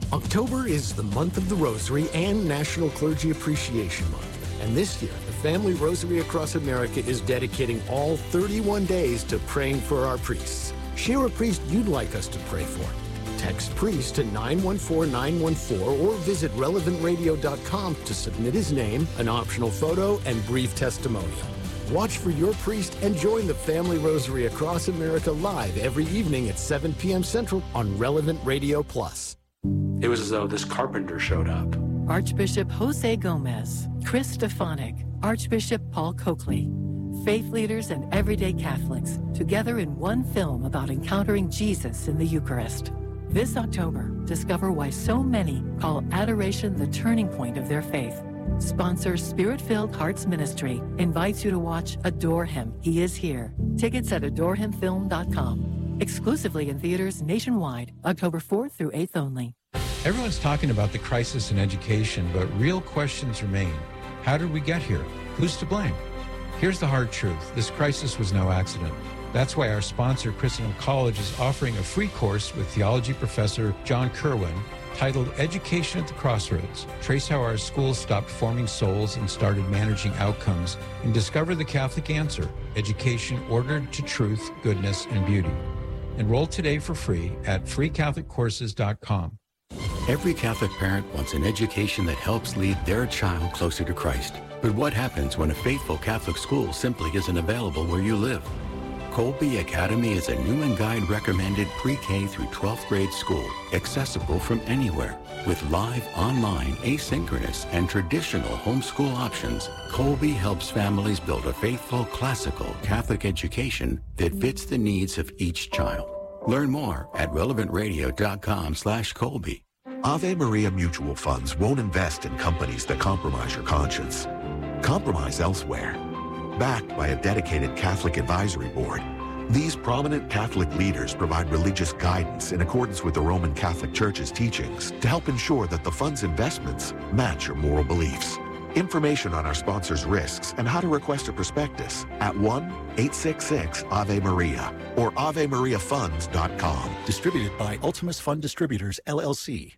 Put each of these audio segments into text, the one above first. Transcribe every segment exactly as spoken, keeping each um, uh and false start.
October is the month of the Rosary and National Clergy Appreciation Month. And this year, the Family Rosary Across America is dedicating all thirty-one days to praying for our priests. Share a priest you'd like us to pray for. Text priest to nine one four nine one four or visit relevant radio dot com to submit his name, an optional photo, and brief testimonial. Watch for your priest and join the Family Rosary Across America live every evening at seven p.m. Central on Relevant Radio Plus. It was as though this carpenter showed up. Archbishop Jose Gomez, Chris Stefanik, Archbishop Paul Coakley, faith leaders and everyday Catholics together in one film about encountering Jesus in the Eucharist. This October, discover why so many call adoration the turning point of their faith. Sponsor Spirit-Filled Hearts Ministry invites you to watch Adore Him, He Is Here. Tickets at adore him film dot com. Exclusively in theaters nationwide, October fourth through eighth only. Everyone's talking about the crisis in education, but real questions remain. How did we get here? Who's to blame? Here's the hard truth. This crisis was no accident. That's why our sponsor, Christendom College, is offering a free course with theology professor John Kerwin titled Education at the Crossroads. Trace how our schools stopped forming souls and started managing outcomes, and discover the Catholic answer, education ordered to truth, goodness, and beauty. Enroll today for free at free catholic courses dot com. Every Catholic parent wants an education that helps lead their child closer to Christ. But what happens when a faithful Catholic school simply isn't available where you live? Colby Academy is a new and guide recommended pre-K through twelfth grade school, accessible from anywhere. With live, online, asynchronous, and traditional homeschool options, Colby helps families build a faithful, classical Catholic education that fits the needs of each child. Learn more at relevant radio dot com slash Colby. Ave Maria Mutual Funds won't invest in companies that compromise your conscience. Compromise elsewhere. Backed by a dedicated Catholic advisory board, these prominent Catholic leaders provide religious guidance in accordance with the Roman Catholic Church's teachings to help ensure that the fund's investments match your moral beliefs. Information on our sponsors' risks and how to request a prospectus at one eight six six Ave Maria or ave maria funds dot com. Distributed by Ultimus Fund Distributors, L L C.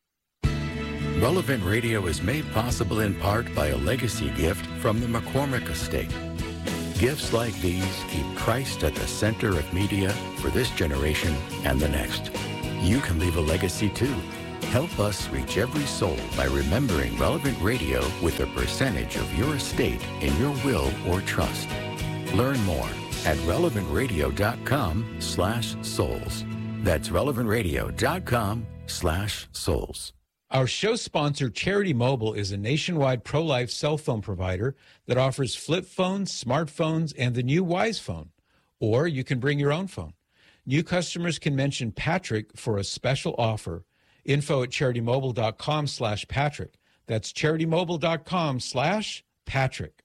Relevant Radio is made possible in part by a legacy gift from the McCormick Estate. Gifts like these keep Christ at the center of media for this generation and the next. You can leave a legacy too. Help us reach every soul by remembering Relevant Radio with a percentage of your estate in your will or trust. Learn more at relevant radio dot com slash souls. That's relevant radio dot com slash souls. Our show sponsor, Charity Mobile, is a nationwide pro-life cell phone provider that offers flip phones, smartphones, and the new Wise Phone. Or you can bring your own phone. New customers can mention Patrick for a special offer. Info at charity mobile dot com slash Patrick. That's charity mobile dot com slash Patrick.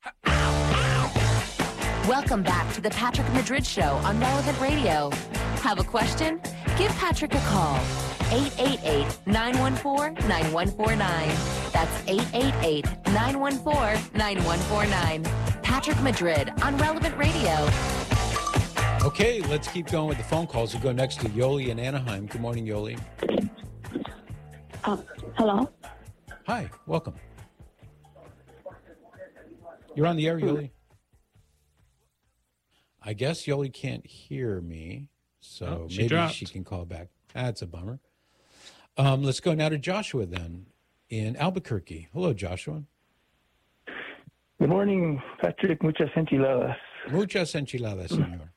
Welcome back to the Patrick Madrid Show on Relevant Radio. Have a question? Give Patrick a call. eight eight eight, nine one four, nine one four nine. That's eight eight eight, nine one four, nine one four nine. Patrick Madrid on Relevant Radio. Okay, let's keep going with the phone calls. We'll go next to Yoli in Anaheim. Good morning, Yoli. Uh, hello? Hi, welcome. You're on the air, Yoli. I guess Yoli can't hear me, so oh, she maybe dropped. She can call back. That's a bummer. Um, let's go now to Joshua then in Albuquerque. Hello, Joshua. Good morning, Patrick. Muchas enchiladas. Muchas enchiladas, senor.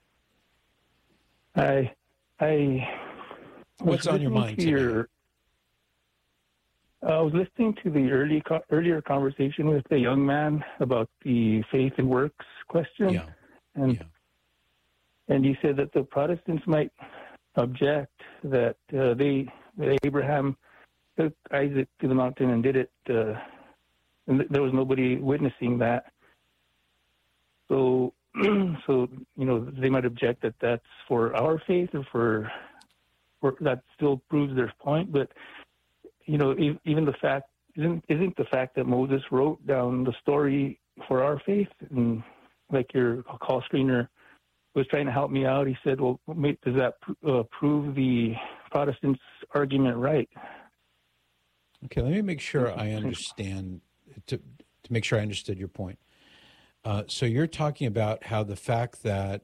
I, I. What's on your mind today? Your, I was listening to the early earlier conversation with the young man about the faith and works question, yeah. and yeah. and you said that the Protestants might object that uh, they that Abraham took Isaac to the mountain and did it, uh, and th- there was nobody witnessing that. So, so you know, they might object that that's for our faith or for, for that still proves their point. But you know, e- even the fact isn't isn't the fact that Moses wrote down the story for our faith, and like your call screener was trying to help me out. He said, well, does that uh, prove the Protestants' argument right? Okay, let me make sure I understand, to, to make sure I understood your point. Uh, so you're talking about how the fact that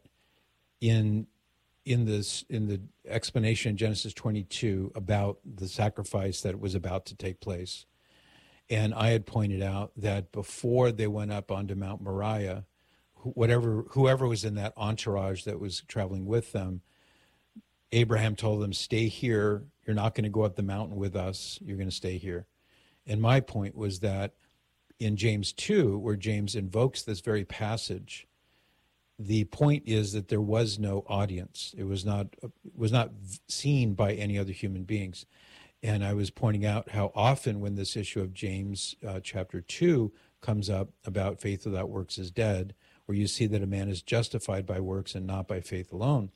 in in this in the explanation in Genesis twenty-two about the sacrifice that was about to take place, and I had pointed out that before they went up onto Mount Moriah, whatever whoever was in that entourage that was traveling with them, Abraham told them, stay here. You're not going to go up the mountain with us. You're going to stay here. And my point was that in James two, where James invokes this very passage, the point is that there was no audience. It was not it was not seen by any other human beings. And I was pointing out how often when this issue of James uh, chapter two comes up about faith without works is dead, where you see that a man is justified by works and not by faith alone,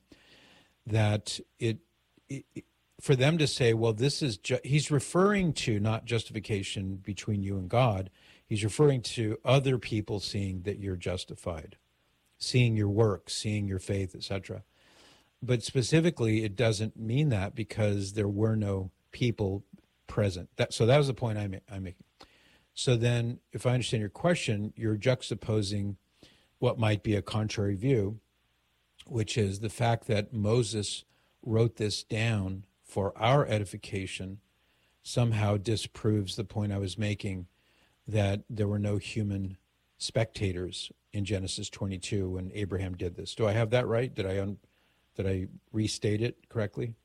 that it, it for them to say, well, this is, ju- he's referring to not justification between you and God. He's referring to other people seeing that you're justified, seeing your works, seeing your faith, et cetera. But specifically, it doesn't mean that because there were no people present. That, so that was the point I'm, I'm making. So then, if I understand your question, you're juxtaposing what might be a contrary view, which is the fact that Moses wrote this down for our edification somehow disproves the point I was making that there were no human spectators in Genesis twenty-two when Abraham did this. Do I have that right? Did I un- did I restate it correctly?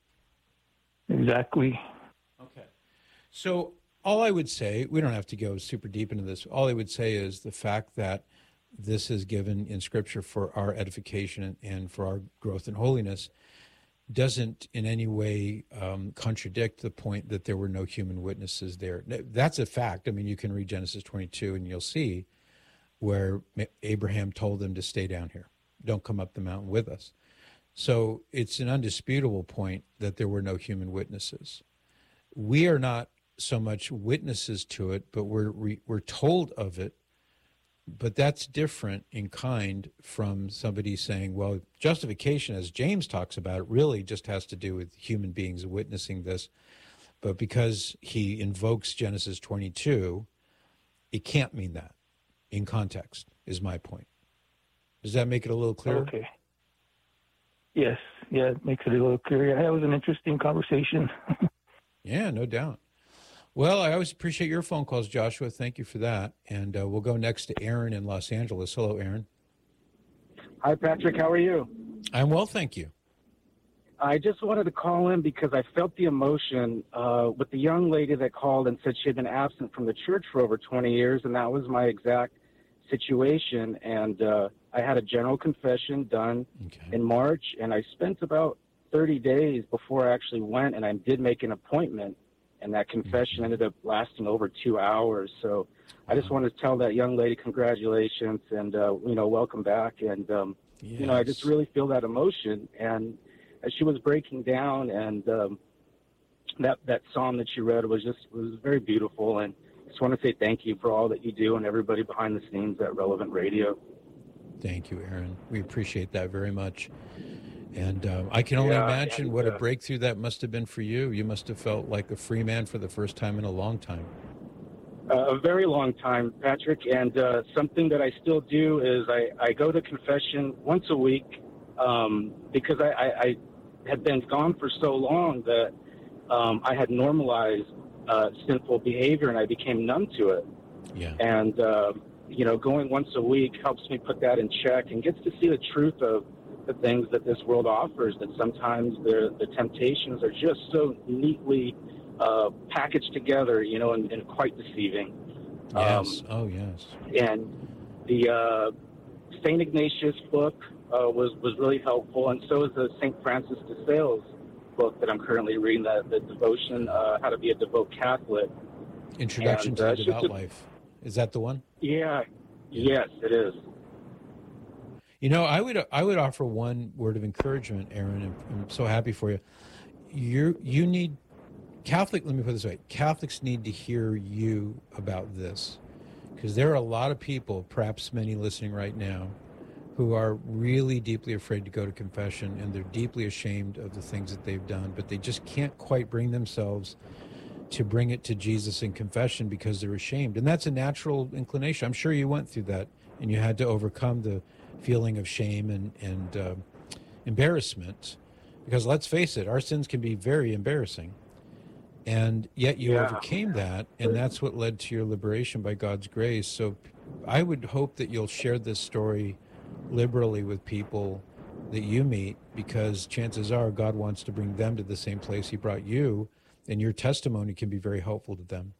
Exactly. Okay. So all I would say, we don't have to go super deep into this. All I would say is the fact that this is given in Scripture for our edification and for our growth in holiness doesn't in any way um, contradict the point that there were no human witnesses there. That's a fact. I mean, you can read Genesis twenty-two and you'll see where Abraham told them to stay down here. Don't come up the mountain with us. So it's an undisputable point that there were no human witnesses. We are not so much witnesses to it, but we're we're told of it. But that's different in kind from somebody saying, well, justification, as James talks about it, really just has to do with human beings witnessing this. But because he invokes Genesis twenty-two, it can't mean that in context, is my point. Does that make it a little clearer? Okay. Yes. Yeah, it makes it a little clearer. That was an interesting conversation. Yeah, no doubt. Well, I always appreciate your phone calls, Joshua. Thank you for that. And uh, we'll go next to Aaron in Los Angeles. Hello, Aaron. Hi, Patrick. How are you? I'm well, thank you. I just wanted to call in because I felt the emotion uh, with the young lady that called and said she had been absent from the church for over twenty years, and that was my exact situation. And uh, I had a general confession done okay. in March, and I spent about thirty days before I actually went, and I did make an appointment. And that confession ended up lasting over two hours. So I just wanted to tell that young lady congratulations and, uh, you know, welcome back. And, um, yes. you know, I just really feel that emotion. And as she was breaking down and um, that, that psalm that she read was just was very beautiful. And I just want to say thank you for all that you do and everybody behind the scenes at Relevant Radio. Thank you, Aaron. We appreciate that very much. And uh, I can only yeah, imagine and, what a breakthrough that must have been for you. You must have felt like a free man for the first time in a long time. Uh, a very long time, Patrick. And uh, something that I still do is I, I go to confession once a week um, because I, I, I had been gone for so long that um, I had normalized uh, sinful behavior and I became numb to it. Yeah. And, uh, you know, going once a week helps me put that in check and gets to see the truth of the things that this world offers, that sometimes the the temptations are just so neatly uh, packaged together, you know, and, and quite deceiving. Yes. Um, oh, yes. And the uh, Saint Ignatius book uh, was, was really helpful, and so is the Saint Francis de Sales book that I'm currently reading, the, the devotion, uh, How to Be a Devout Catholic. Introduction and, to uh, the Devout a, Life. Is that the one? Yeah. Yes, it is. You know, I would I would offer one word of encouragement, Aaron, and I'm so happy for you. You you need Catholic. Let me put it this way: Catholics need to hear you about this, because there are a lot of people, perhaps many listening right now, who are really deeply afraid to go to confession, and they're deeply ashamed of the things that they've done, but they just can't quite bring themselves to bring it to Jesus in confession because they're ashamed. And that's a natural inclination. I'm sure you went through that, and you had to overcome the feeling of shame and, and uh, embarrassment, because let's face it, our sins can be very embarrassing. And yet you yeah. overcame that, and that's what led to your liberation by God's grace. So I would hope that you'll share this story liberally with people that you meet, because chances are God wants to bring them to the same place he brought you, and your testimony can be very helpful to them.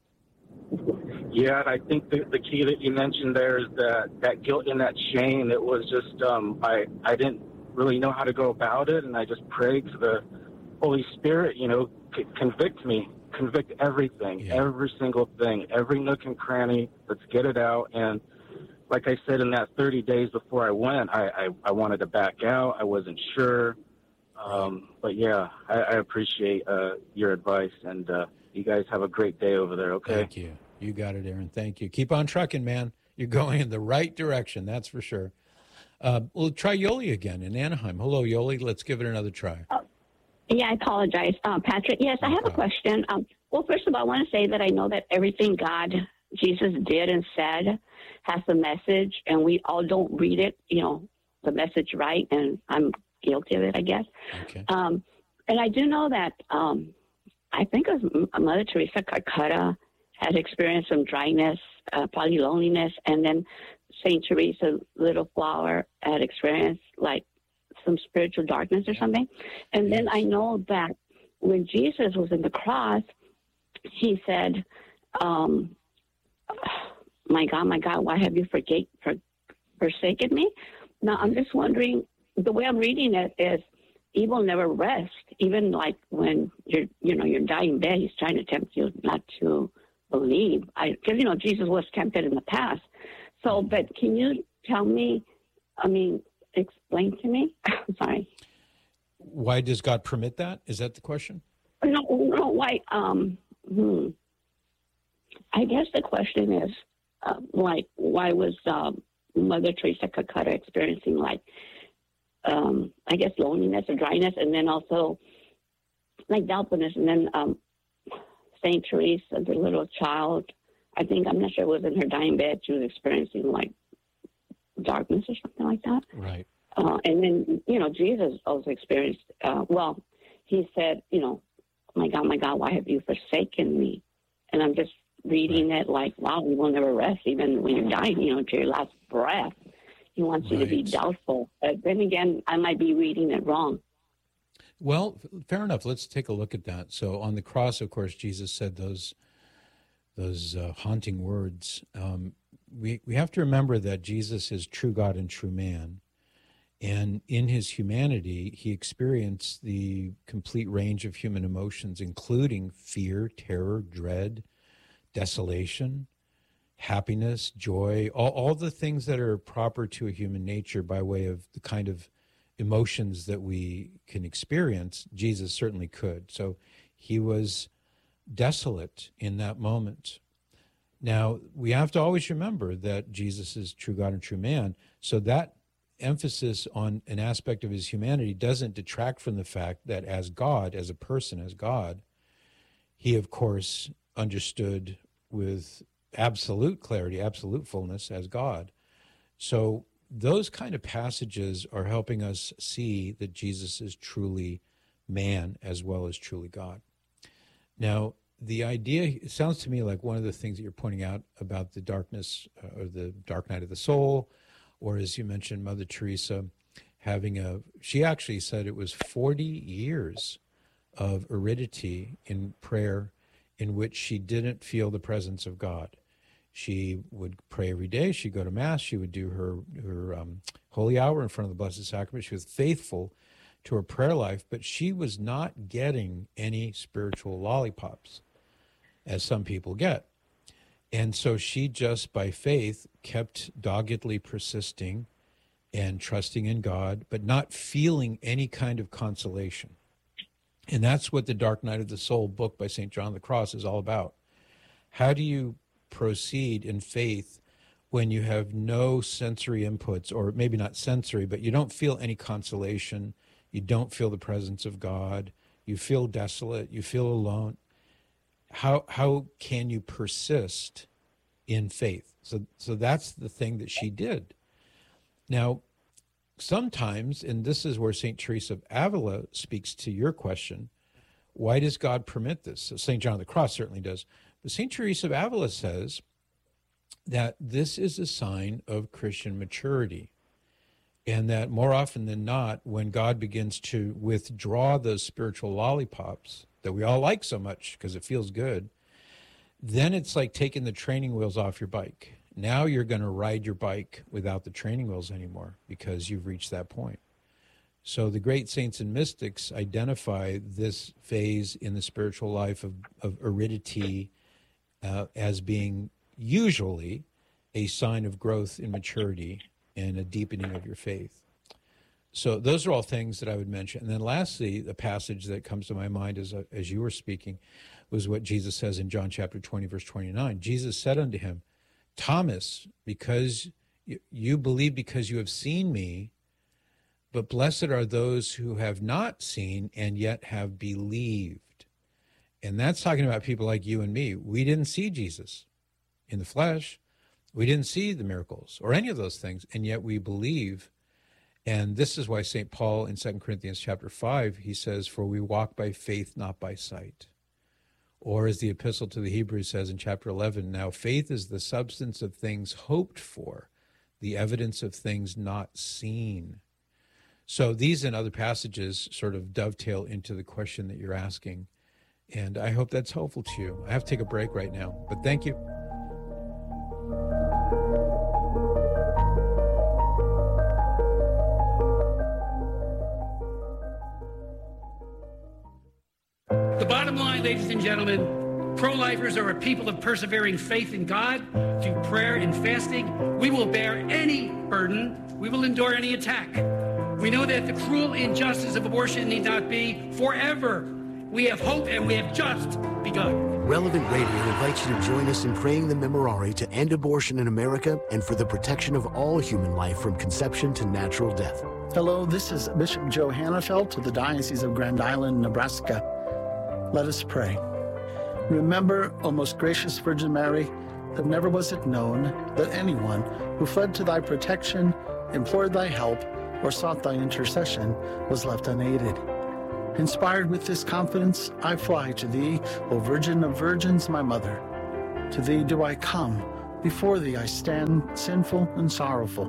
Yeah, and I think the, the key that you mentioned there is that, that guilt and that shame. It was just, um, I, I didn't really know how to go about it, and I just prayed for the Holy Spirit, you know, c- convict me, convict everything, yeah. every single thing, every nook and cranny. Let's get it out. And like I said, in that thirty days before I went, I, I, I wanted to back out. I wasn't sure. Um, but yeah, I, I appreciate uh, your advice, and uh, you guys have a great day over there, okay? Thank you. You got it, Aaron. Thank you. Keep on trucking, man. You're going in the right direction, that's for sure. Uh, we'll try Yoli again in Anaheim. Hello, Yoli. Let's give it another try. Oh, yeah, I apologize, uh, Patrick. Yes, no I have problem. a question. Um, well, first of all, I want to say that I know that everything God, Jesus did and said has a message, and we all don't read it, you know, the message right, and I'm guilty of it, I guess. Okay. Um, and I do know that um, I think it was Mother Teresa Calcutta had experienced some dryness, uh, probably loneliness, and then Saint Teresa Little Flower had experienced like some spiritual darkness or something. And then I know that when Jesus was in the cross, he said, um, my God, my God, why have you forget, for, forsaken me? Now, I'm just wondering, the way I'm reading it is evil never rests. Even like when you're, you know, you're dying in bed, he's trying to tempt you not to believe. I, because, you know, Jesus was tempted in the past. So, but can you tell me, I mean, explain to me? Sorry. Why does God permit that? Is that the question? No, no, why, um, hmm. I guess the question is, uh, like, why was um, Mother Teresa Calcutta experiencing, like, um, I guess, loneliness or dryness, and then also, like, doubtfulness, and then um, Saint Teresa, the little child, I think, I'm not sure it was in her dying bed, she was experiencing, like, darkness or something like that. Right. Uh, and then, you know, Jesus also experienced, uh, well, he said, you know, my God, my God, why have you forsaken me? And I'm just reading right. it like, wow, we will never rest, even when you're dying, you know, to your last breath. He wants right. you to be doubtful. But then again, I might be reading it wrong. Well, fair enough. Let's take a look at that. So on the cross, of course, Jesus said those those uh, haunting words. Um, we, we have to remember that Jesus is true God and true man. And in his humanity, he experienced the complete range of human emotions, including fear, terror, dread, desolation, happiness, joy, all, all the things that are proper to a human nature by way of the kind of emotions that we can experience. Jesus certainly could. So he was desolate in that moment. Now, we have to always remember that Jesus is true God and true man. So that emphasis on an aspect of his humanity doesn't detract from the fact that as God, as a person, as God, he, of course, understood with absolute clarity, absolute fullness as God. So those kind of passages are helping us see that Jesus is truly man as well as truly God. Now, the idea, it sounds to me like one of the things that you're pointing out about the darkness uh, or the dark night of the soul, or as you mentioned, Mother Teresa having a, she actually said it was forty years of aridity in prayer in which she didn't feel the presence of God. She would pray every day. She'd go to Mass. She would do her, her um, holy hour in front of the Blessed Sacrament. She was faithful to her prayer life, but she was not getting any spiritual lollipops, as some people get. And so she just, by faith, kept doggedly persisting and trusting in God, but not feeling any kind of consolation. And that's what the Dark Night of the Soul book by Saint John of the Cross is all about. How do you proceed in faith when you have no sensory inputs, or maybe not sensory, but you don't feel any consolation, you don't feel the presence of God, you feel desolate, you feel alone? how how can you persist in faith? So so that's the thing that she did. Now, sometimes, and this is where Saint Teresa of Avila speaks to your question, why does God permit this? So Saint John of the Cross certainly does. But Saint Teresa of Avila says that this is a sign of Christian maturity, and that more often than not, when God begins to withdraw those spiritual lollipops that we all like so much because it feels good, then it's like taking the training wheels off your bike. Now you're going to ride your bike without the training wheels anymore because you've reached that point. So the great saints and mystics identify this phase in the spiritual life of, of aridity uh, as being usually a sign of growth in maturity and a deepening of your faith. So those are all things that I would mention. And then lastly, the passage that comes to my mind as, as you were speaking was what Jesus says in John chapter twenty, verse twenty-nine. Jesus said unto him, Thomas, because you, you believe because you have seen me, but blessed are those who have not seen and yet have believed. And that's talking about people like you and me. We didn't see Jesus in the flesh. We didn't see the miracles or any of those things, and yet we believe. And this is why Saint Paul in Second Corinthians chapter five, he says, for we walk by faith, not by sight. Or as the epistle to the Hebrews says in chapter eleven, now faith is the substance of things hoped for, the evidence of things not seen. So these and other passages sort of dovetail into the question that you're asking. And I hope that's helpful to you. I have to take a break right now, but thank you. The bottom line, ladies and gentlemen, pro-lifers are a people of persevering faith in God, through prayer and fasting. We will bear any burden. We will endure any attack. We know that the cruel injustice of abortion need not be forever. We have hope, and we have just begun. Relevant Radio invites you to join us in praying the Memorare to end abortion in America and for the protection of all human life from conception to natural death. Hello, this is Bishop Joe Hannafelt of the Diocese of Grand Island, Nebraska. Let us pray. Remember, O most gracious Virgin Mary, that never was it known that anyone who fled to thy protection, implored thy help, or sought thy intercession was left unaided. Inspired with this confidence, I fly to thee, O Virgin of Virgins, my mother. To thee do I come, before thee I stand, sinful and sorrowful.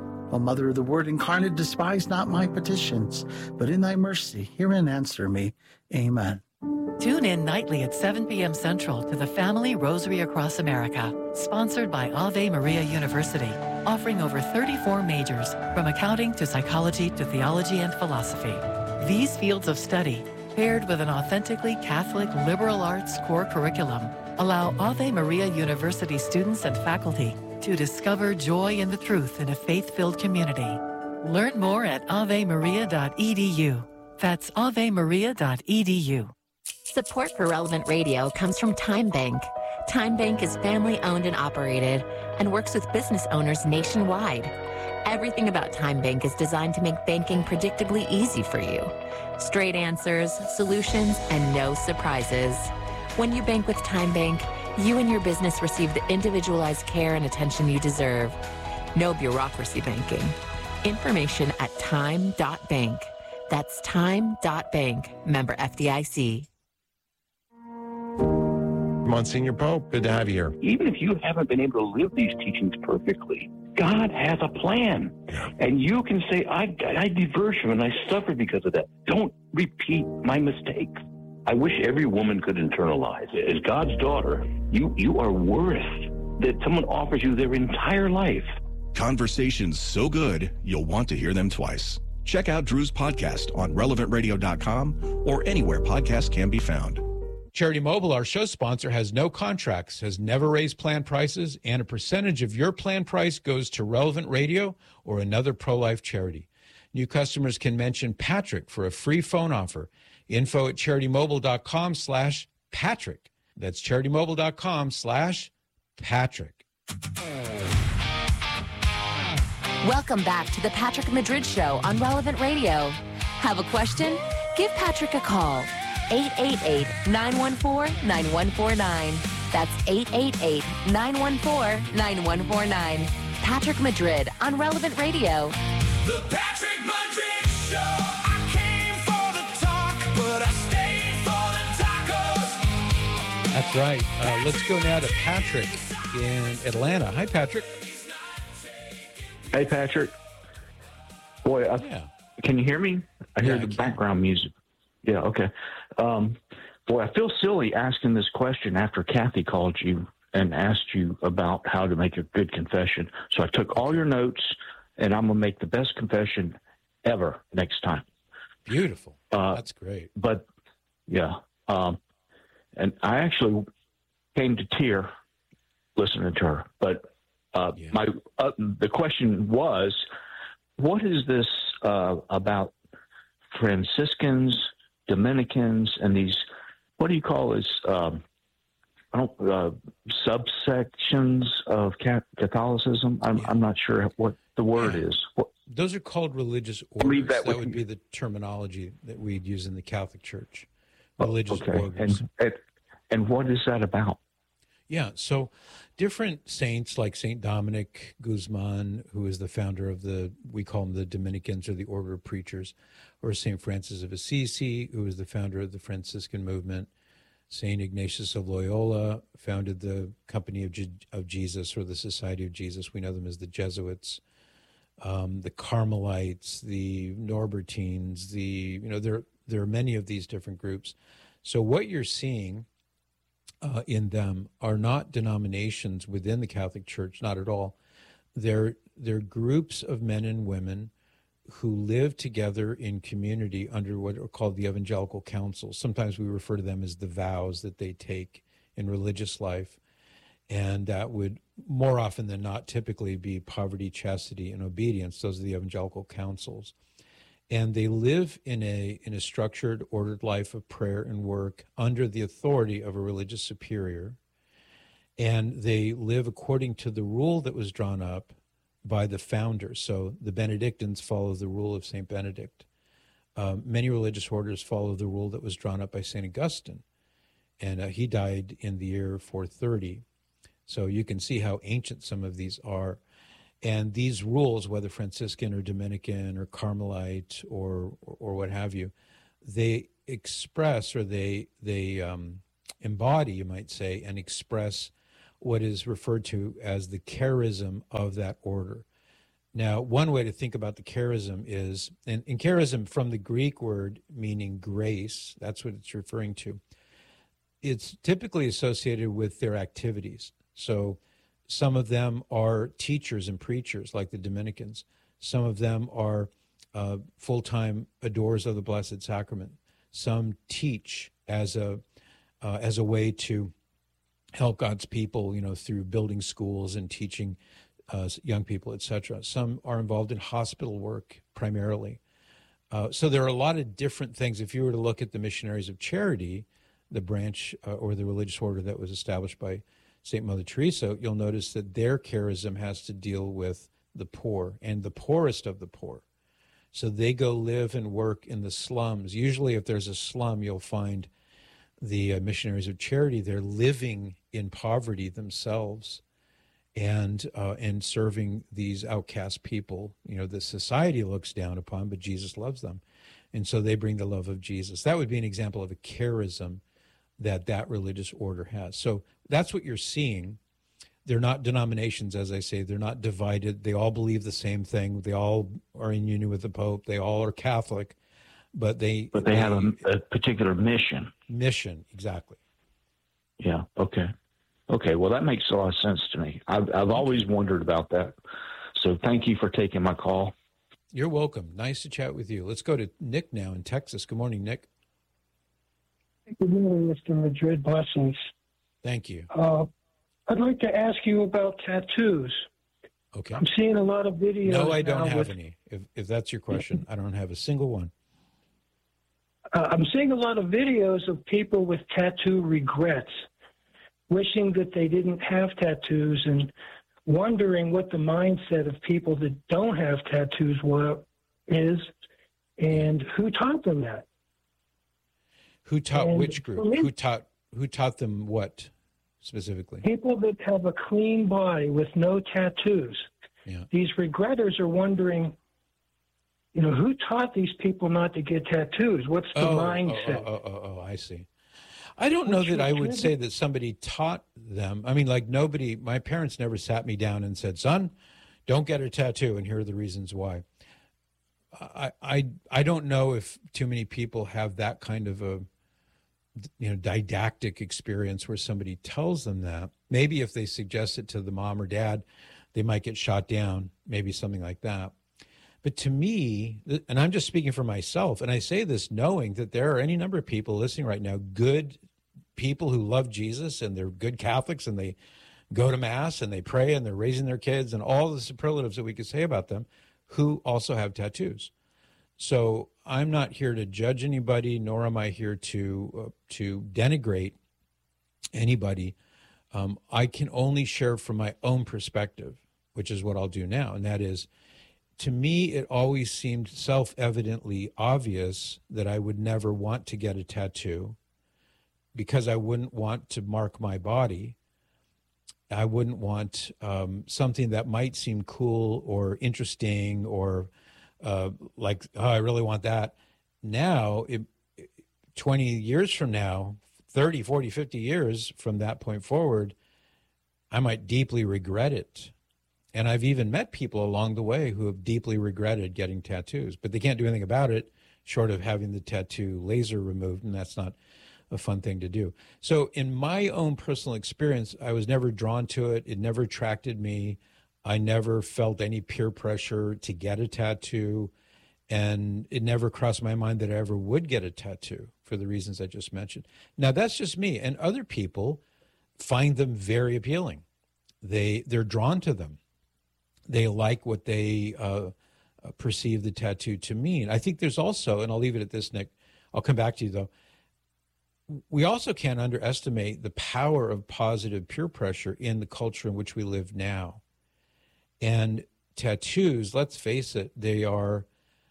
O Mother of the Word incarnate, despise not my petitions, but in thy mercy hear and answer me. Amen. Tune in nightly at seven p.m. Central to the Family Rosary Across America, sponsored by Ave Maria University, offering over thirty-four majors, from accounting to psychology to theology and philosophy. These fields of study, paired with an authentically Catholic liberal arts core curriculum, allow Ave Maria University students and faculty to discover joy in the truth in a faith-filled community. Learn more at ave maria dot e d u. That's ave maria dot e d u. Support for Relevant Radio comes from Time Bank. Time Bank is family-owned and operated and works with business owners nationwide. Everything about Time Bank is designed to make banking predictably easy for you. Straight answers, solutions, and no surprises. When you bank with Time Bank, you and your business receive the individualized care and attention you deserve. No bureaucracy banking. Information at time dot bank. That's time dot bank. Member F D I C. Monsignor Pope, good to have you here. Even if you haven't been able to live these teachings perfectly, God has a plan. And you can say, I, I diverged from it and I suffered because of that. Don't repeat my mistakes. I wish every woman could internalize it. As God's daughter, you, you are worth that someone offers you their entire life. Conversations so good, you'll want to hear them twice. Check out Drew's podcast on relevant radio dot com or anywhere podcasts can be found. Charity Mobile, our show sponsor, has no contracts, has never raised plan prices, and a percentage of your plan price goes to Relevant Radio or another pro-life charity. New customers can mention Patrick for a free phone offer. Info at charitymobile.com slash Patrick. That's charitymobile.com slash Patrick. Welcome back to the Patrick Madrid Show on Relevant Radio. Have a question? Give Patrick a call. eight eight eight, nine one four, nine one four nine. That's eight eight eight, nine one four, nine one four nine. Patrick Madrid on Relevant Radio. The Patrick Madrid Show. I came for the talk, but I stayed for the tacos. That's right. Uh, let's go now to Patrick in Atlanta. Hi, Patrick. Hey, Patrick. Boy, I, yeah. Can you hear me? I hear Yeah, the I can. background music. Yeah, okay. Um, boy, I feel silly asking this question after Kathy called you and asked you about how to make a good confession. So I took all your notes, and I'm going to make the best confession ever next time. Beautiful. Uh, That's great. But, yeah. Um, and I actually came to tear listening to her. But uh, Yeah. my uh, the question was, what is this uh, about Franciscans, Dominicans, and these, what do you call this, um, I don't, uh, subsections of Catholicism? I'm, I'm not sure what the word Yeah. is. What, Those are called religious Leave orders. that That, with would me. be the terminology that we'd use in the Catholic Church. Religious okay. orders. And, and, and what is that about? Yeah, so different saints like Saint Dominic Guzman, who is the founder of the, we call them the Dominicans or the Order of Preachers, or Saint Francis of Assisi, who is the founder of the Franciscan movement. Saint Ignatius of Loyola founded the Company of, Je- of Jesus, or the Society of Jesus. We know them as the Jesuits. Um, the Carmelites, the Norbertines, the, you know, there, there are many of these different groups. So what you're seeing Uh, in them are not denominations within the Catholic Church, not at all. They're, they're groups of men and women who live together in community under what are called the evangelical councils. Sometimes we refer to them as the vows that they take in religious life. And that would more often than not typically be poverty, chastity, and obedience. Those are the evangelical councils. And they live in a in a structured, ordered life of prayer and work under the authority of a religious superior. And they live according to the rule that was drawn up by the founders. So the Benedictines follow the rule of Saint Benedict. Um, many religious orders follow the rule that was drawn up by Saint Augustine. And uh, he died in the year four thirty. So you can see how ancient some of these are. And these rules, whether Franciscan or Dominican or Carmelite or, or, or what have you, they express or they, they um, embody, you might say, and express what is referred to as the charism of that order. Now, one way to think about the charism is, and, and charism from the Greek word meaning grace, that's what it's referring to. It's typically associated with their activities. So some of them are teachers and preachers, like the Dominicans. Some of them are uh, full-time adorers of the Blessed Sacrament. Some teach as a uh, as a way to help God's people, you know, through building schools and teaching uh, young people, et cetera. Some are involved in hospital work primarily. Uh, so there are a lot of different things. If you were to look at the Missionaries of Charity, the branch uh, or the religious order that was established by Saint Mother Teresa, you'll notice that their charism has to deal with the poor and the poorest of the poor. So they go live and work in the slums. Usually if there's a slum, you'll find the uh, Missionaries of Charity. They're living in poverty themselves and uh, and serving these outcast people, you know, that society looks down upon, but Jesus loves them. And so they bring the love of Jesus. That would be an example of a charism that that religious order has. So that's what you're seeing. They're not denominations, as I say. They're not divided. They all believe the same thing. They all are in union with the Pope. They all are Catholic, but they... But they, they have a, a particular mission. Mission, exactly. Yeah, okay. Okay, well, that makes a lot of sense to me. I've, I've always wondered about that. So thank you for taking my call. You're welcome. Nice to chat with you. Let's go to Nick now in Texas. Good morning, Nick. Good morning, Mister Madrid. Blessings. Thank you. Uh, I'd like to ask you about tattoos. Okay. I'm seeing a lot of videos. No, I don't now have with, any. If, if that's your question, I don't have a single one. Uh, I'm seeing a lot of videos of people with tattoo regrets, wishing that they didn't have tattoos and wondering what the mindset of people that don't have tattoos what is and who taught them that. Who taught And which group? for me- Who taught who taught them what specifically? People that have a clean body with no tattoos. Yeah. These regretters are wondering, you know, who taught these people not to get tattoos? What's the oh, mindset? Oh, oh, oh, oh, I see. I don't know that I would say that somebody taught them. I mean, like nobody, my parents never sat me down and said, son, don't get a tattoo, and here are the reasons why. I, I, I don't know if too many people have that kind of a, you know, didactic experience where somebody tells them that. Maybe if they suggest it to the mom or dad, they might get shot down, maybe something like that. But to me, and I'm just speaking for myself, and I say this knowing that there are any number of people listening right now, good people who love Jesus and they're good Catholics and they go to Mass and they pray and they're raising their kids and all the superlatives that we could say about them, who also have tattoos. So I'm not here to judge anybody, nor am I here to uh, to denigrate anybody. Um, I can only share from my own perspective, which is what I'll do now, and that is, to me, it always seemed self-evidently obvious that I would never want to get a tattoo because I wouldn't want to mark my body. I wouldn't want um, something that might seem cool or interesting or uh, like, oh, I really want that. Now, it, twenty years from now, thirty, forty, fifty years from that point forward, I might deeply regret it. And I've even met people along the way who have deeply regretted getting tattoos, but they can't do anything about it short of having the tattoo laser removed, and that's not a fun thing to do. So in my own personal experience, I was never drawn to it. It never attracted me. I never felt any peer pressure to get a tattoo, and it never crossed my mind that I ever would get a tattoo for the reasons I just mentioned. Now, that's just me, and other people find them very appealing. They, they're drawn to them. They like what they uh, perceive the tattoo to mean. I think there's also, and I'll leave it at this, Nick, I'll come back to you though, we also can't underestimate the power of positive peer pressure in the culture in which we live now. And tattoos, let's face it, they are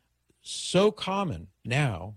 so common now.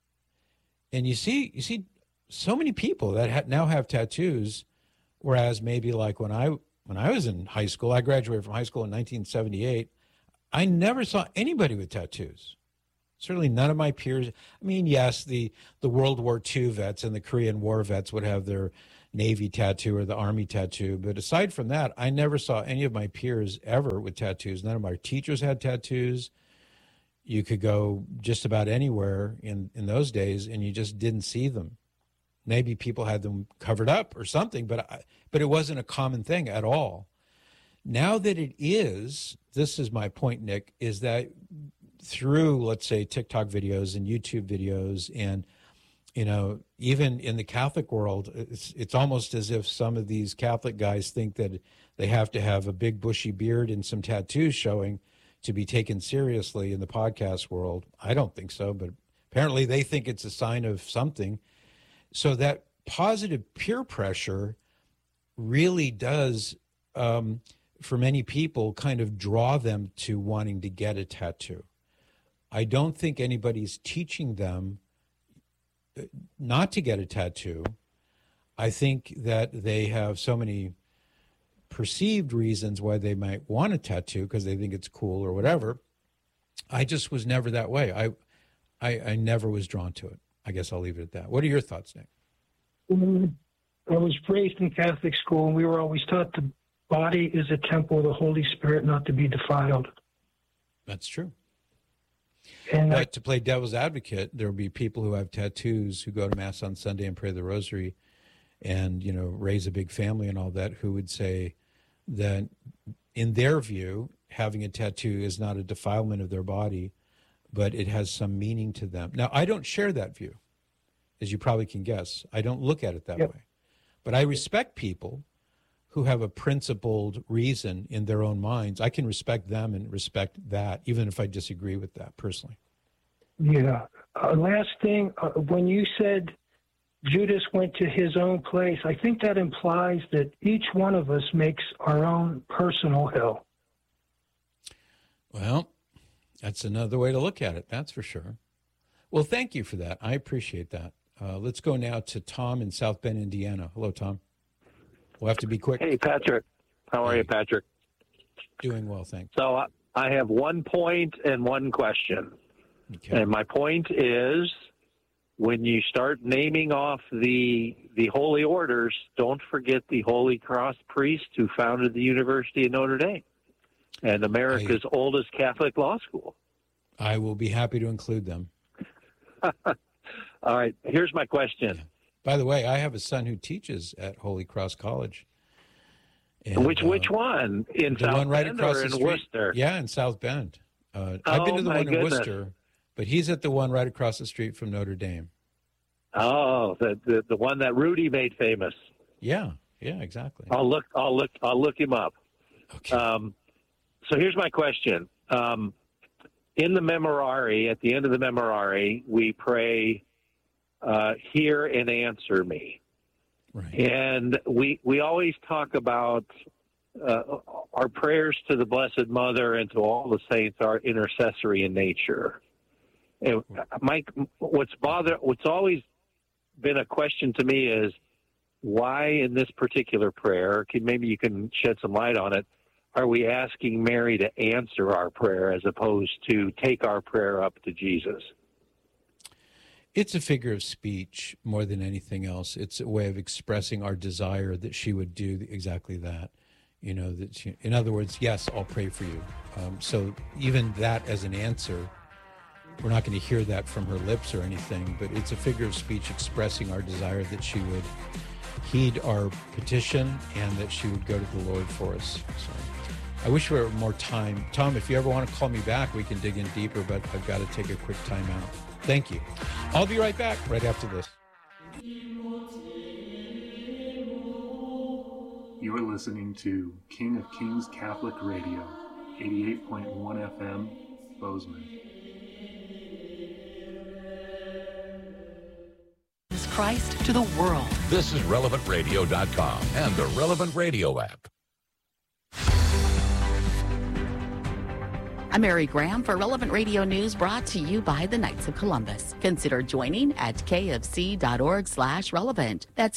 And you see, you see so many people that ha- now have tattoos, whereas maybe like when I When I was in high school, I graduated from high school in nineteen seventy-eight, I never saw anybody with tattoos. Certainly none of my peers. I mean, yes, the, the World War Two vets and the Korean War vets would have their Navy tattoo or the Army tattoo. But aside from that, I never saw any of my peers ever with tattoos. None of my teachers had tattoos. You could go just about anywhere in, in those days, and you just didn't see them. Maybe people had them covered up or something, but I, but it wasn't a common thing at all. Now that it is, this is my point, Nick, is that through, let's say, TikTok videos and YouTube videos and, you know, even in the Catholic world, it's, it's almost as if some of these Catholic guys think that they have to have a big bushy beard and some tattoos showing to be taken seriously in the podcast world. I don't think so, but apparently they think it's a sign of something. So that positive peer pressure really does, um, for many people, kind of draw them to wanting to get a tattoo. I don't think anybody's teaching them not to get a tattoo. I think that they have so many perceived reasons why they might want a tattoo because they think it's cool or whatever. I just was never that way. I, I, I never was drawn to it. I guess I'll leave it at that. What are your thoughts, Nick? I was raised in Catholic school, and we were always taught the body is a temple of the Holy Spirit, not to be defiled. That's true. And but I, to play devil's advocate, there will be people who have tattoos who go to Mass on Sunday and pray the rosary and, you know, raise a big family and all that, who would say that in their view, having a tattoo is not a defilement of their body, but it has some meaning to them. Now, I don't share that view, as you probably can guess. I don't look at it that Yep. way. But I respect people who have a principled reason in their own minds. I can respect them and respect that, even if I disagree with that personally. yeah. Uh, last thing, uh, when you said Judas went to his own place, I think that implies that each one of us makes our own personal hell. Well, that's another way to look at it. That's for sure. Well, thank you for that. I appreciate that. Uh, let's go now to Tom in South Bend, Indiana. Hello, Tom. We'll have to be quick. Hey, Patrick. How are Hey. you, Patrick? Doing well, thanks. So I- I have one point and one question. Okay. And my point is, when you start naming off the the holy orders, don't forget the Holy Cross priest who founded the University of Notre Dame and America's I, oldest Catholic law school. I will be happy to include them. All right, here's my question. Yeah. By the way, I have a son who teaches at Holy Cross College. And, which uh, which one? In the South one right Bend across or the in street? Worcester? Yeah, in South Bend. Uh, Oh, I've been to the my one in goodness. Worcester, but he's at the one right across the street from Notre Dame. Oh, the, the the one that Rudy made famous. Yeah, yeah, exactly. I'll look. I'll look. I'll look him up. Okay. Um, so here's my question. Um, in the Memorare, at the end of the Memorare, we pray, uh, "Hear and answer me." Right. And we we always talk about uh, our prayers to the Blessed Mother and to all the saints are intercessory in nature. And Mike, what's bother, what's always been a question to me is why in this particular prayer, can, maybe you can shed some light on it, are we asking Mary to answer our prayer as opposed to take our prayer up to Jesus? It's a figure of speech more than anything else. It's a way of expressing our desire that she would do exactly that. You know, that she, in other words, yes, I'll pray for you. Um, so even that as an answer, we're not going to hear that from her lips or anything, but it's a figure of speech expressing our desire that she would heed our petition and that she would go to the Lord for us. So I wish we had more time. Tom, if you ever want to call me back, we can dig in deeper, but I've got to take a quick time out. Thank you. I'll be right back right after this. You are listening to King of Kings Catholic Radio, eighty-eight point one F M, Bozeman. Christ to the world. This is relevant radio dot com and the Relevant Radio app. I'm Mary Graham for Relevant Radio News, brought to you by the Knights of Columbus. Consider joining at kfc.org slash relevant. That's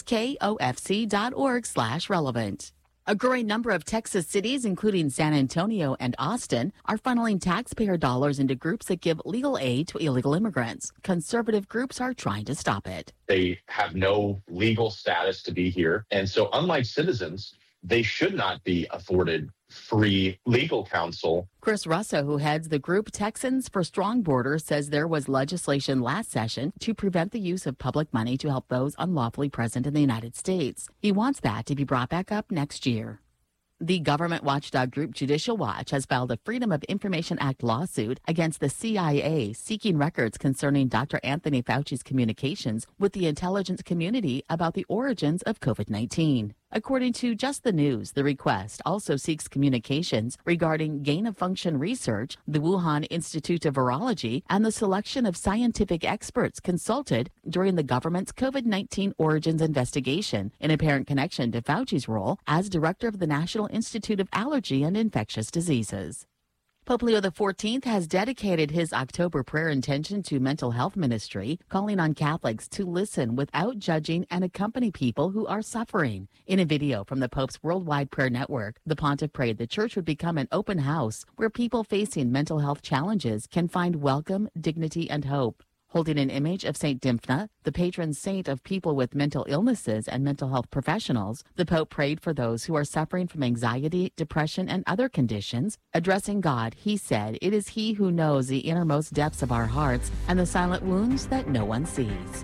kofc.org slash relevant. A growing number of Texas cities, including San Antonio and Austin, are funneling taxpayer dollars into groups that give legal aid to illegal immigrants. Conservative groups are trying to stop it. They have no legal status to be here. And so unlike citizens, they should not be afforded free legal counsel. Chris Russo, who heads the group Texans for Strong Borders, says there was legislation last session to prevent the use of public money to help those unlawfully present in the United States. He wants that to be brought back up next year. The government watchdog group Judicial Watch has filed a Freedom of Information Act lawsuit against the C I A, seeking records concerning Doctor Anthony Fauci's communications with the intelligence community about the origins of COVID nineteen. According to Just the News, the request also seeks communications regarding gain-of-function research, the Wuhan Institute of Virology, and the selection of scientific experts consulted during the government's COVID nineteen origins investigation, in apparent connection to Fauci's role as director of the National Institute of Allergy and Infectious Diseases. Pope Leo the fourteenth has dedicated his October prayer intention to mental health ministry, calling on Catholics to listen without judging and accompany people who are suffering. In a video from the Pope's Worldwide Prayer Network, the pontiff prayed the church would become an open house where people facing mental health challenges can find welcome, dignity, and hope. Holding an image of Saint Dymphna, the patron saint of people with mental illnesses and mental health professionals, the Pope prayed for those who are suffering from anxiety, depression, and other conditions. Addressing God, he said, "It is He who knows the innermost depths of our hearts and the silent wounds that no one sees."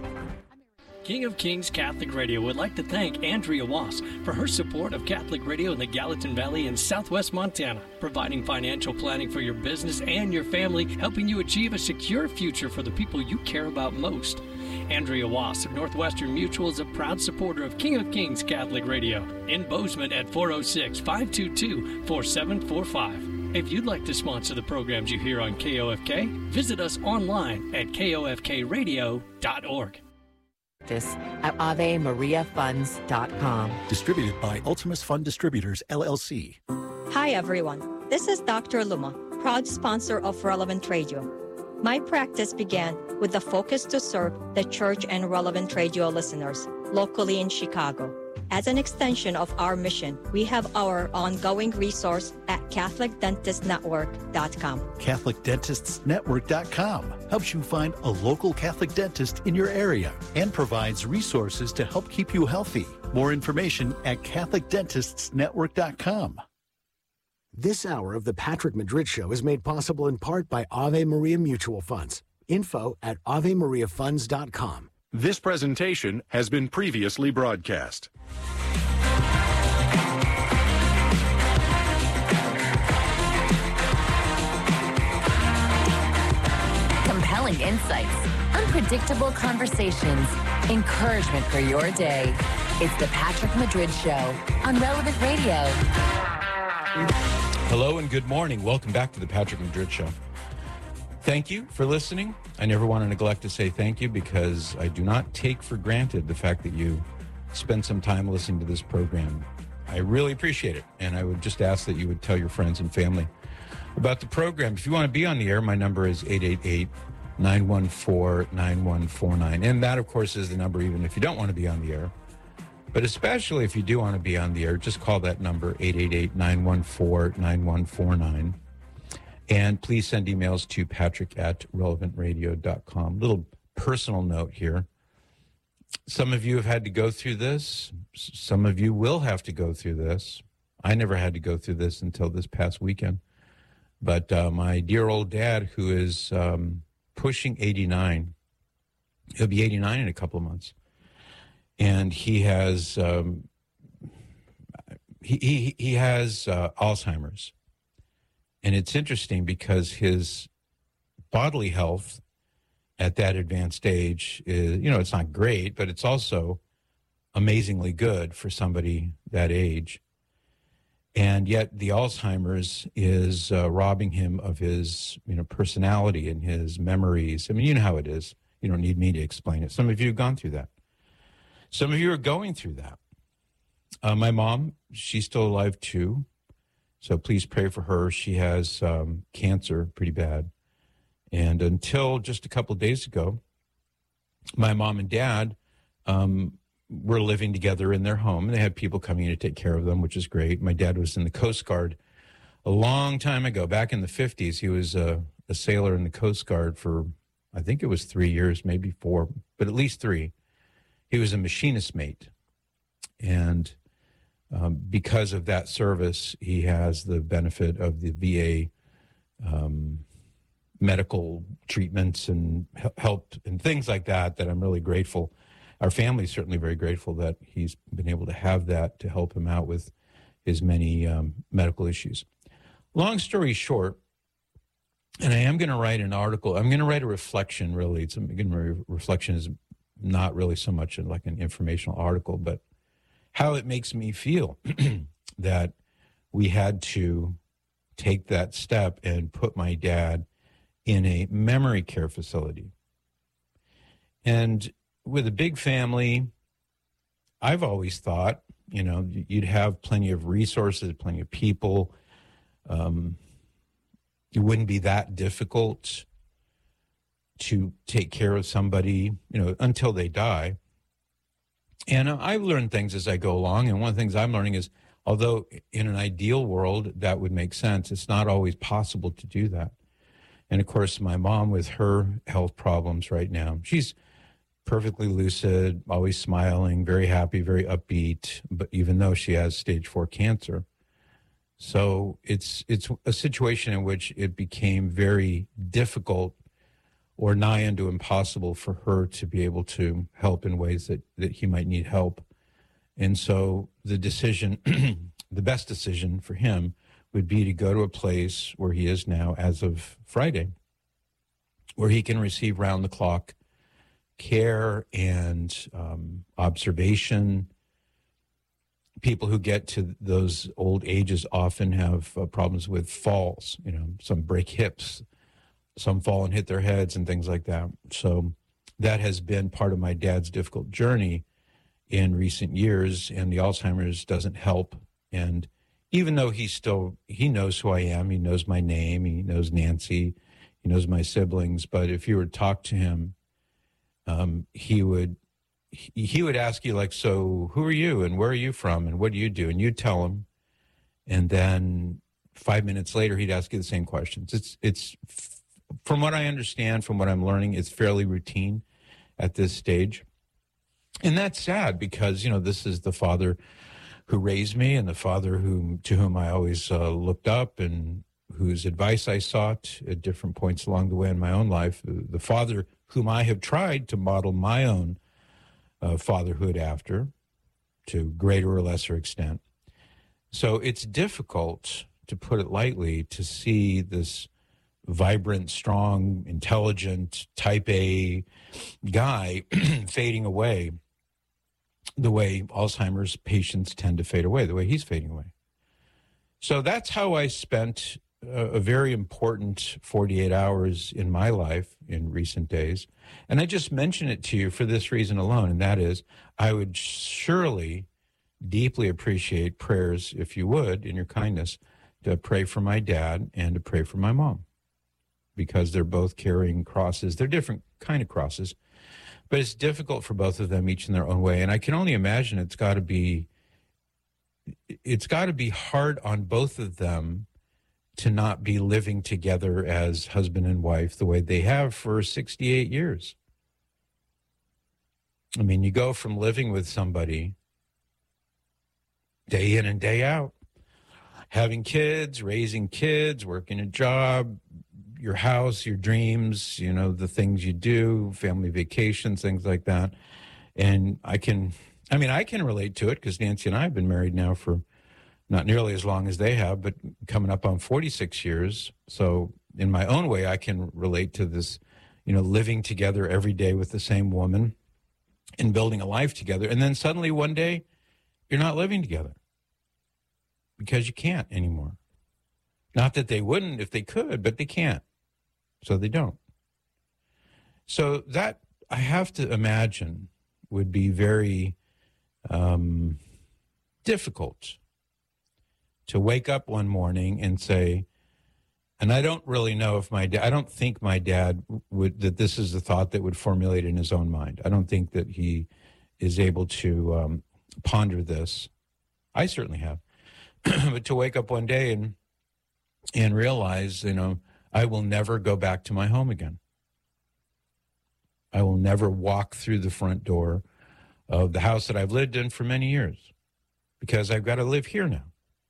King of Kings Catholic Radio would like to thank Andrea Wass for her support of Catholic Radio in the Gallatin Valley in southwest Montana, providing financial planning for your business and your family, helping you achieve a secure future for the people you care about most. Andrea Wass of Northwestern Mutual is a proud supporter of King of Kings Catholic Radio in Bozeman at four oh six, five two two, four seven four five. If you'd like to sponsor the programs you hear on K O F K, visit us online at k o f k radio dot org. This at ave maria funds dot com. Distributed by Ultimus Fund Distributors, L L C. Hi, everyone. This is Doctor Luma, proud sponsor of Relevant Radio. My practice began with the focus to serve the church and relevant radio listeners locally in Chicago. As an extension of our mission, we have our ongoing resource at Catholic Dentist Network dot com. Catholic Dentists Network dot com helps you find a local Catholic dentist in your area and provides resources to help keep you healthy. More information at Catholic Dentists Network dot com. This hour of the Patrick Madrid Show is made possible in part by Ave Maria Mutual Funds. Info at Ave Maria Funds dot com. This presentation has been previously broadcast. Compelling insights, unpredictable conversations, encouragement for your day. It's the Patrick Madrid Show on Relevant Radio. Hello and good morning. Welcome back to the Patrick Madrid Show. Thank you for listening. I never want to neglect to say thank you because I do not take for granted the fact that you spend some time listening to this program. I really appreciate it. And I would just ask that you would tell your friends and family about the program. If you want to be on the air, my number is eight eight eight, nine one four, nine one four nine. And that, of course, is the number even if you don't want to be on the air. But especially if you do want to be on the air, just call that number, eight eight eight, nine one four, nine one four nine. And please send emails to patrick at relevant radio dot com. Little personal note here. Some of you have had to go through this. Some of you will have to go through this. I never had to go through this until this past weekend. But uh, my dear old dad, who is um, pushing eighty-nine, he'll be eighty-nine in a couple of months. And he has um, he, he, he has uh, Alzheimer's. And it's interesting because his bodily health at that advanced age is, you know, it's not great, but it's also amazingly good for somebody that age. And yet the Alzheimer's is uh, robbing him of his, you know, personality and his memories. I mean, you know how it is. You don't need me to explain it. Some of you have gone through that. Some of you are going through that. Uh, my mom, she's still alive too. So please pray for her. She has um, cancer, pretty bad. And until just a couple of days ago, my mom and dad um, were living together in their home. They had people coming in to take care of them, which is great. My dad was in the Coast Guard a long time ago, back in the fifties. He was a, a sailor in the Coast Guard for, I think it was three years, maybe four, but at least three. He was a machinist mate. And Um, because of that service, he has the benefit of the V A um, medical treatments and help and things like that, that I'm really grateful. Our family is certainly very grateful that he's been able to have that to help him out with his many um, medical issues. Long story short, and I am going to write an article. I'm going to write a reflection, really. It's a, a reflection is not really so much like an informational article, but how it makes me feel that we had to take that step and put my dad in a memory care facility. And with a big family, I've always thought, you know, you'd have plenty of resources, plenty of people. Um, it wouldn't be that difficult to take care of somebody, you know, until they die. And I've learned things as I go along, and one of the things I'm learning is, although in an ideal world that would make sense, it's not always possible to do that. And, of course, my mom with her health problems right now, she's perfectly lucid, always smiling, very happy, very upbeat, but even though she has stage four cancer. So it's it's a situation in which it became very difficult or nigh unto impossible for her to be able to help in ways that, that he might need help. And so the decision, the best decision for him would be to go to a place where he is now as of Friday, where he can receive round-the-clock care and um, observation. People who get to those old ages often have uh, problems with falls. You know, some break hips, some fall and hit their heads and things like that. So that has been part of my dad's difficult journey in recent years, and the Alzheimer's doesn't help. And even though he's still, he knows who I am, he knows my name, he knows Nancy, He knows my siblings. But if you were to talk to him, um, he would he, he would ask you, like, so who are you and where are you from and what do you do? And you'd tell him. And then five minutes later, he'd ask you the same questions. It's it's from what I understand, from what I'm learning, it's fairly routine at this stage. And that's sad because, you know, this is the father who raised me and the father whom to whom I always uh, looked up and whose advice I sought at different points along the way in my own life. The father whom I have tried to model my own uh, fatherhood after to greater or lesser extent. So it's difficult, to put it lightly, to see this vibrant, strong, intelligent, type A guy fading away the way Alzheimer's patients tend to fade away, the way he's fading away. So that's how I spent a, a very important forty-eight hours in my life in recent days. And I just mention it to you for this reason alone, and that is I would surely deeply appreciate prayers, if you would, in your kindness, to pray for my dad and to pray for my mom, because they're both carrying crosses. They're different kind of crosses, but it's difficult for both of them, each in their own way. And I can only imagine it's got to be, it's got to be hard on both of them to not be living together as husband and wife the way they have for sixty-eight years. I mean, you go from living with somebody day in and day out, having kids, raising kids, working a job, your house, your dreams, you know, the things you do, family vacations, things like that. And I can, I mean, I can relate to it because Nancy and I have been married now for not nearly as long as they have, but coming up on forty-six years. So in my own way, I can relate to this, you know, living together every day with the same woman and building a life together. And then suddenly one day you're not living together because you can't anymore. Not that they wouldn't if they could, but they can't. So they don't. So that, I have to imagine, would be very um, difficult to wake up one morning and say, and I don't really know if my dad, I don't think my dad would, that this is a thought that would formulate in his own mind. I don't think that he is able to um, ponder this. I certainly have. But to wake up one day and and realize, you know, I will never go back to my home again. I will never walk through the front door of the house that I've lived in for many years because I've got to live here now.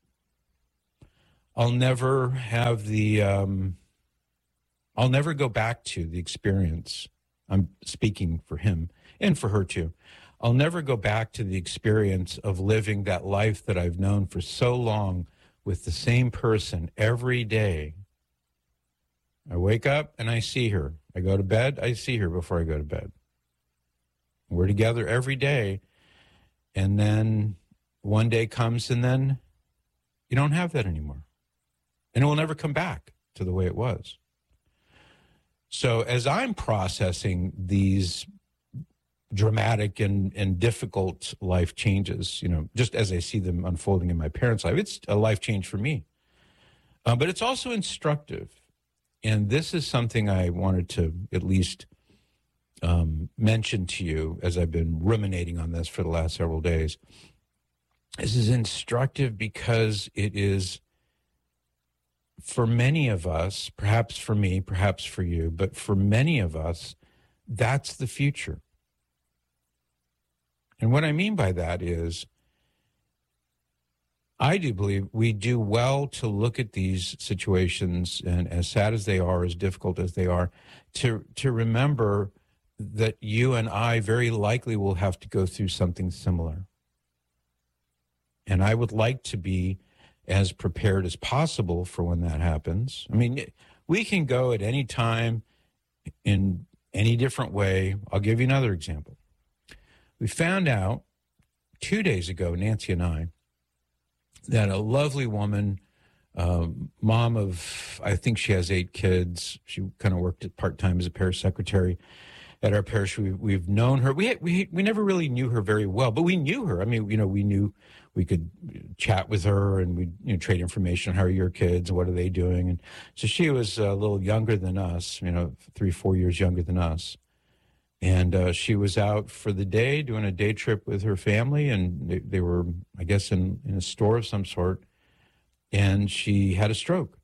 I'll never have the, um, I'll never go back to the experience. I'm speaking for him and for her too. I'll never go back to the experience of living that life that I've known for so long with the same person every day. I wake up and I see her. I go to bed, I see her before I go to bed. We're together every day. And then one day comes and then you don't have that anymore. And it will never come back to the way it was. So as I'm processing these dramatic and, and difficult life changes, you know, just as I see them unfolding in my parents' life, it's a life change for me. Uh, but it's also instructive. And this is something I wanted to at least um, mention to you as I've been ruminating on this for the last several days. This is instructive because it is, for many of us, perhaps for me, perhaps for you, but for many of us, that's the future. And what I mean by that is, I do believe we do well to look at these situations, and as sad as they are, as difficult as they are, to to remember that you and I very likely will have to go through something similar. And I would like to be as prepared as possible for when that happens. I mean, we can go at any time in any different way. I'll give you another example. We found out two days ago, Nancy and I, that a lovely woman, um, mom of, I think she has eight kids. She kind of worked at part-time as a parish secretary, at our parish. We, we've known her. We, we, we never really knew her very well, but we knew her. I mean, you know, we knew we could chat with her and we'd you know, trade information on how are your kids, what are they doing. And so she was a little younger than us, you know, three, four years younger than us. And uh, she was out for the day doing a day trip with her family, and they, they were, I guess, in, in a store of some sort, and she had a stroke.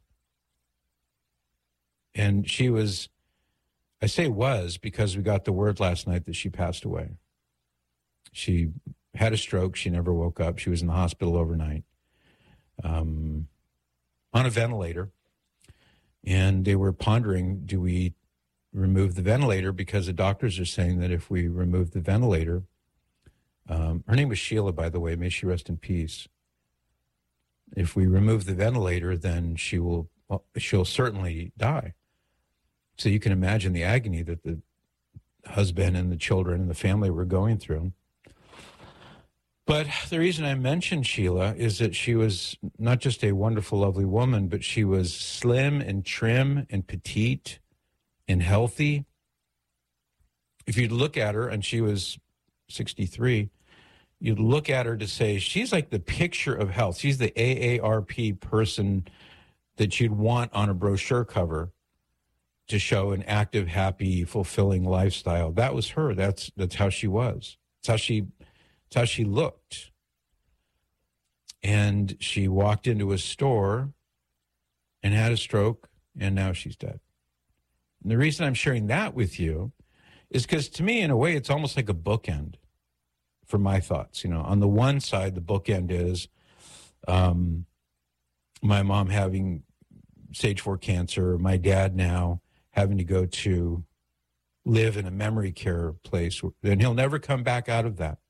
And she was, I say was because we got the word last night that she passed away. She had a stroke. She never woke up. She was in the hospital overnight um, on a ventilator. And they were pondering, do we remove the ventilator? Because the doctors are saying that if we remove the ventilator, um, her name was Sheila, by the way, may she rest in peace. If we remove the ventilator, then she will, well, she'll certainly die. So you can imagine the agony that the husband and the children and the family were going through. But the reason I mentioned Sheila is that she was not just a wonderful, lovely woman, but she was slim and trim and petite and healthy. If you'd look at her, and she was sixty-three, you'd look at her to say, she's like the picture of health. She's the A A R P person that you'd want on a brochure cover to show an active, happy, fulfilling lifestyle. That was her. That's that's how she was. It's how she, it's how she looked. And she walked into a store and had a stroke, and now she's dead. And the reason I'm sharing that with you is because, to me, in a way, it's almost like a bookend for my thoughts. You know, on the one side, the bookend is um, my mom having stage four cancer, my dad now having to go to live in a memory care place, and he'll never come back out of that.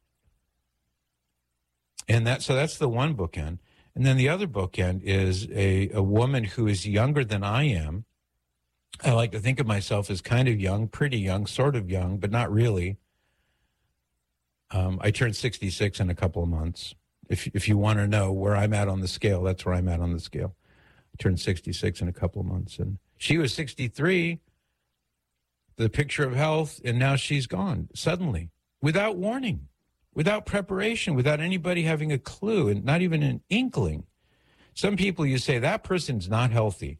And that, so that's the one bookend. And then the other bookend is a, a woman who is younger than I am. I like to think of myself as kind of young, pretty young, sort of young, but not really. Um, I turned sixty-six in a couple of months. If if you want to know where I'm at on the scale, that's where I'm at on the scale. I turned sixty-six in a couple of months. And she was sixty-three, the picture of health, and now she's gone suddenly, without warning, without preparation, without anybody having a clue, and not even an inkling. Some people, you say, that person's not healthy.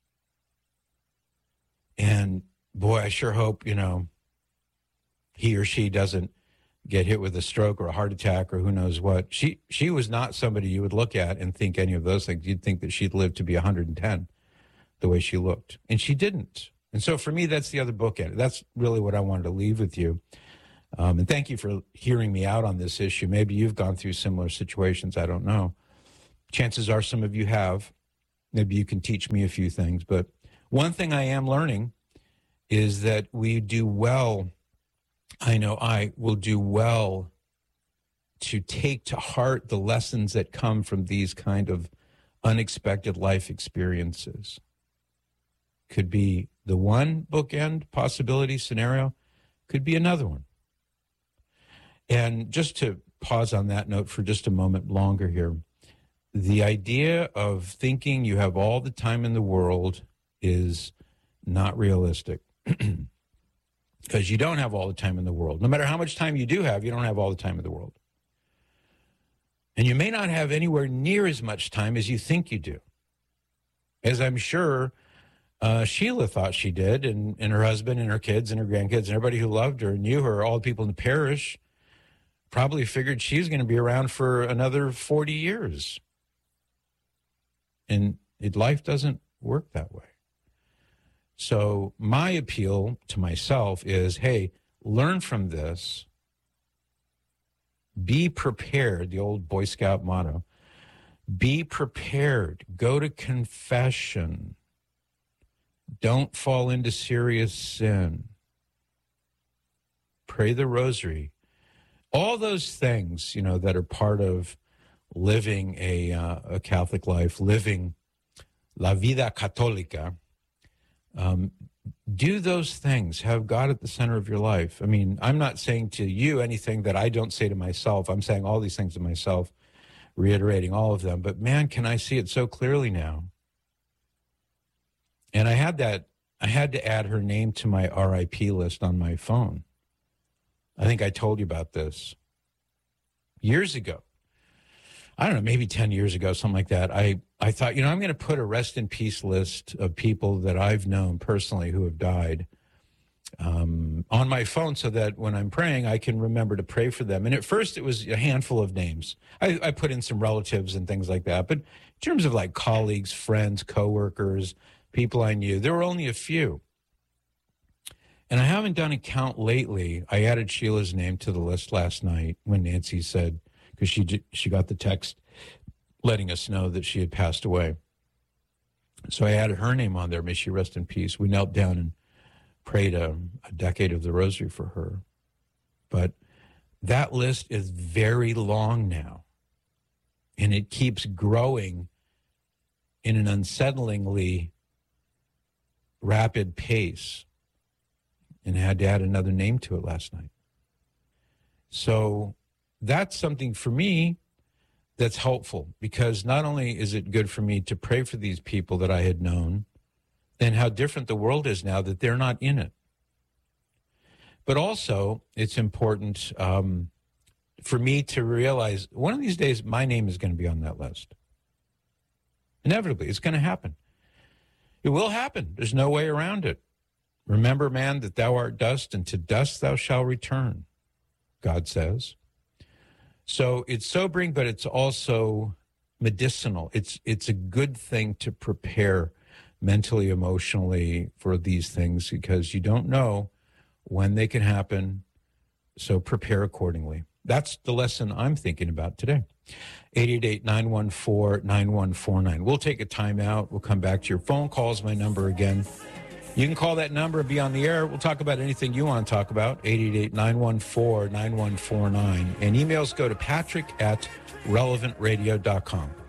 And boy, I sure hope, you know, he or she doesn't get hit with a stroke or a heart attack or who knows what. She she was not somebody you would look at and think any of those things. You'd think that she'd live to be one hundred ten the way she looked. And she didn't. And so for me, that's the other bookend. That's really what I wanted to leave with you. Um, and thank you for hearing me out on this issue. Maybe you've gone through similar situations. I don't know. Chances are some of you have. Maybe you can teach me a few things. But one thing I am learning is that we do well, I know I will do well to take to heart the lessons that come from these kind of unexpected life experiences. Could be the one bookend possibility scenario, could be another one. And just to pause on that note for just a moment longer here, the idea of thinking you have all the time in the world is not realistic. Because you don't have all the time in the world. No matter how much time you do have, you don't have all the time in the world. And you may not have anywhere near as much time as you think you do. As I'm sure uh, Sheila thought she did, and, and her husband and her kids and her grandkids and everybody who loved her, knew her, all the people in the parish, probably figured she was going to be around for another forty years. And it, life doesn't work that way. So my appeal to myself is, hey, learn from this. Be prepared, the old Boy Scout motto. Be prepared. Go to confession. Don't fall into serious sin. Pray the rosary. All those things, you know, that are part of living a, uh, a Catholic life, living la vida católica. Um, do those things. Have God at the center of your life. I mean, I'm not saying to you anything that I don't say to myself. I'm saying all these things to myself, reiterating all of them. But man, can I see it so clearly now. And I had that I had to add her name to my R I P list on my phone. I think I told you about this years ago. I don't know, maybe ten years ago, something like that. I, I thought, you know, I'm going to put a rest in peace list of people that I've known personally who have died um, on my phone so that when I'm praying, I can remember to pray for them. And at first, it was a handful of names. I, I put in some relatives and things like that. But in terms of like colleagues, friends, coworkers, people I knew, there were only a few. And I haven't done a count lately. I added Sheila's name to the list last night when Nancy said, because she she got the text letting us know that she had passed away. So I added her name on there. May she rest in peace. We knelt down and prayed a, a decade of the rosary for her. But that list is very long now. And it keeps growing in an unsettlingly rapid pace. And I had to add another name to it last night. So that's something for me that's helpful, because not only is it good for me to pray for these people that I had known and how different the world is now that they're not in it, but also it's important um, for me to realize one of these days my name is going to be on that list. Inevitably, it's going to happen. It will happen. There's no way around it. Remember, man, that thou art dust, and to dust thou shalt return, God says. So it's sobering, but it's also medicinal. It's it's a good thing to prepare mentally, emotionally for these things, because you don't know when they can happen. So prepare accordingly. That's the lesson I'm thinking about today. eight eight eight, nine one four, nine one four nine. We'll take a time out. We'll come back to your phone calls. My number again. You can call that number and be on the air. We'll talk about anything you want to talk about. eight eight eight, nine one four, nine one four nine. And emails go to patrick at relevant radio dot com.